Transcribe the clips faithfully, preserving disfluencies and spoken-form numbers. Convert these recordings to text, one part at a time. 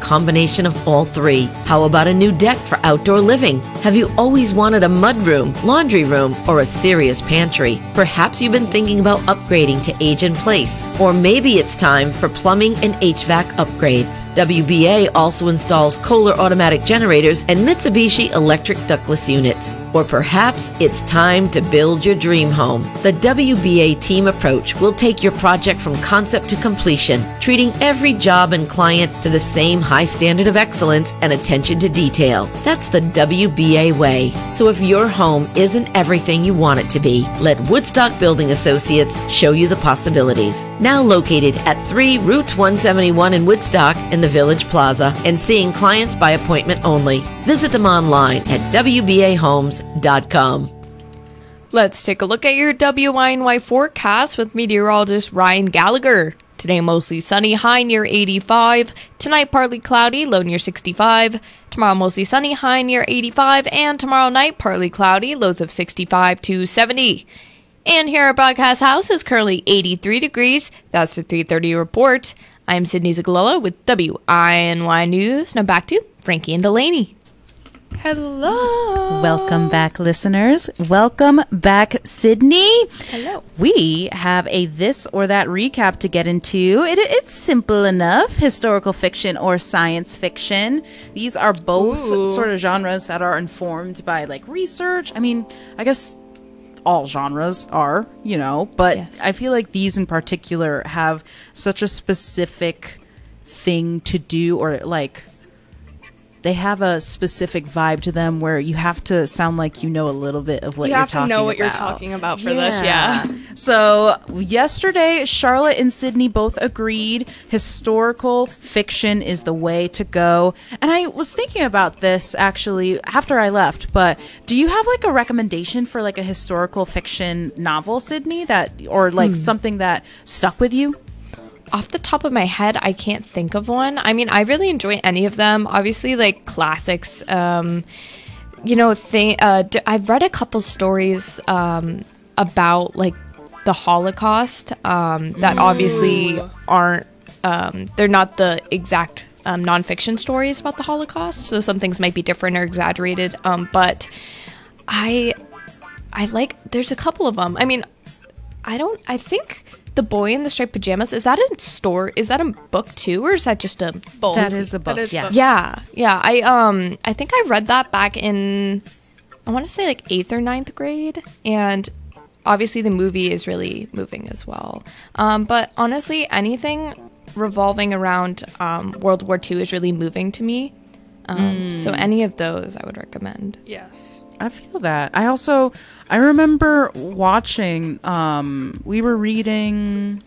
combination of all three. How about a new deck for outdoor living? Have you always wanted a mudroom, laundry room, or a serious pantry? Perhaps you've been thinking about upgrading to age in place. Or maybe it's time for plumbing and H V A C upgrades. W B A also installs Kohler automatic generators and Mitsubishi electric ductless units. Or perhaps it's time to build your dream home. The W B A team approach will take your project from concept to completion, treating every job and client to the same high standard of excellence and attention to detail. That's the W B A way. So if your home isn't everything you want it to be, let Woodstock Building Associates show you the possibilities. Now located at three Route one seventy-one in Woodstock in the Village Plaza and seeing clients by appointment only. Visit them online at W B A homes dot com. Let's take a look at your W I N Y forecast with meteorologist Ryan Gallagher. Today mostly sunny, high near eighty-five. Tonight partly cloudy, low near sixty-five. Tomorrow mostly sunny, high near eighty-five. And tomorrow night partly cloudy, lows of sixty-five to seventy. And here at Broadcast House is currently eighty-three degrees. That's the three thirty report. I'm Sydney Zagalella with W I N Y News. Now back to Frankie and Delaney. Hello. Welcome back, listeners. Welcome back, Sydney. Hello. We have a this or that recap to get into. It, it's simple enough. Historical fiction or science fiction. These are both Ooh. sort of genres that are informed by like research. I mean, I guess all genres are, you know, but yes. I feel like these in particular have such a specific thing to do, or like they have a specific vibe to them where you have to sound like you know a little bit of what you you're have talking to know what about. you're talking about for this, yeah. So yesterday, Charlotte and Sydney both agreed historical fiction is the way to go. And I was thinking about this actually after I left, but do you have like a recommendation for like a historical fiction novel, Sydney, that or like hmm. something that stuck with you? Off the top of my head, I can't think of one. I mean, I really enjoy any of them. Obviously, like classics. Um, you know, th- uh, d- I've read a couple stories um, about like the Holocaust um, that Ooh. obviously aren't. Um, they're not the exact um, nonfiction stories about the Holocaust. So some things might be different or exaggerated. Um, but I, I like. There's a couple of them. I mean, I don't. I think. The Boy in the Striped Pajamas, is that a store? Is that a book too, or is that just a book? That is a book, is yes. book. Yeah, yeah. I um, I think I read that back in, I want to say like eighth or ninth grade, and obviously the movie is really moving as well. Um, but honestly, anything revolving around um, World War Two is really moving to me. Um, mm. So any of those I would recommend. Yes. I feel that. I also, I remember watching, um, we were reading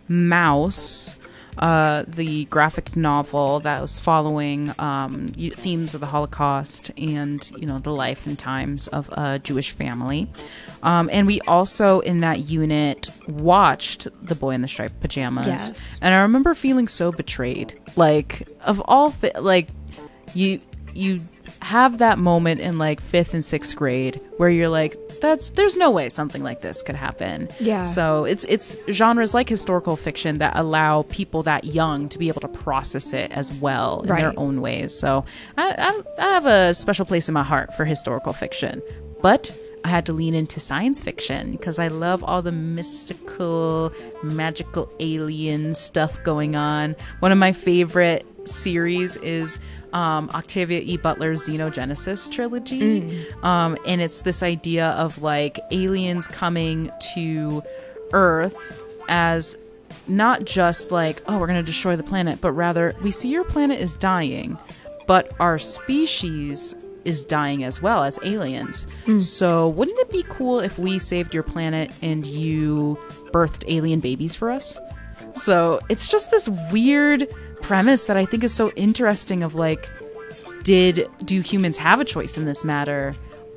Mouse, uh, the graphic novel that was following um, themes of the Holocaust and, you know, the life and times of a Jewish family. Um, and we also, in that unit, watched The Boy in the Striped Pajamas. Yes. And I remember feeling so betrayed. Like, of all, th- like, you, you... have that moment in like fifth and sixth grade where you're like, that's there's no way something like this could happen. Yeah. So it's it's genres like historical fiction that allow people that young to be able to process it as well in right. their own ways. So I, I I have a special place in my heart for historical fiction, but I had to lean into science fiction because I love all the mystical, magical alien stuff going on. One of my favorite series is um, Octavia E. Butler's Xenogenesis trilogy. Mm. Um, and it's this idea of like aliens coming to Earth as not just like, oh, we're going to destroy the planet, but rather we see your planet is dying, but our species is dying as well as aliens. Mm. So wouldn't it be cool if we saved your planet and you birthed alien babies for us? So it's just this weird premise that I think is so interesting of like, did do humans have a choice in this matter?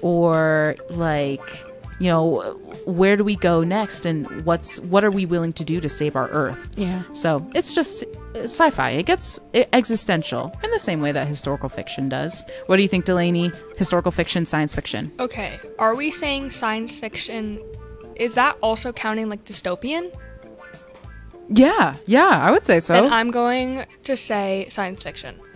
Or like, you know, where do we go next, and what's what are we willing to do to save our Earth? Yeah. So it's just sci-fi. It gets existential in the same way that historical fiction does. What do you think, Delaney? Historical fiction, science fiction? Okay. Are we saying science fiction? Is that also counting like dystopian? Yeah, yeah, I would say so. Then I'm going to say science fiction.